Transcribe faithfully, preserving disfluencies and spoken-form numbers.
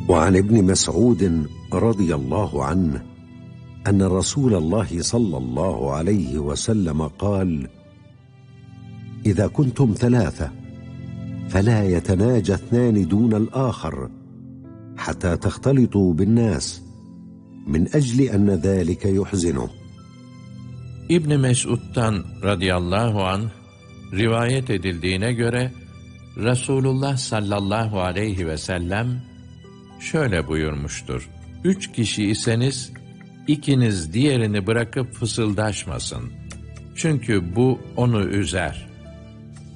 وعن ابن مسعود رضي الله عنه أن رسول الله صلى الله عليه وسلم قال: إذا كنتم ثلاثة فلا يتناجى اثنان دون الآخر حتى تختلطوا بالناس من أجل أن ذلك يحزنه. İbn Mes'ud'dan radıyallahu anh rivayet edildiğine göre Resulullah sallallahu aleyhi ve sellem şöyle buyurmuştur: Üç kişi iseniz ikiniz diğerini bırakıp fısıldaşmasın. Çünkü bu onu üzer.